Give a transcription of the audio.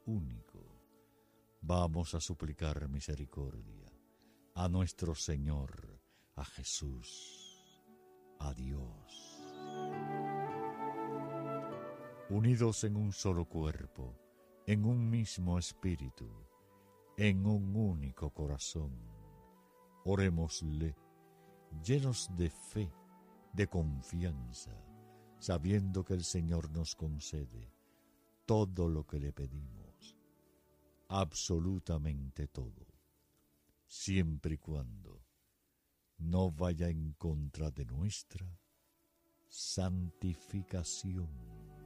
único, vamos a suplicar misericordia a nuestro Señor, a Jesús, a Dios. Unidos en un solo cuerpo, en un mismo espíritu, en un único corazón, orémosle, llenos de fe, de confianza, sabiendo que el Señor nos concede todo lo que le pedimos, absolutamente todo, siempre y cuando no vaya en contra de nuestra santificación.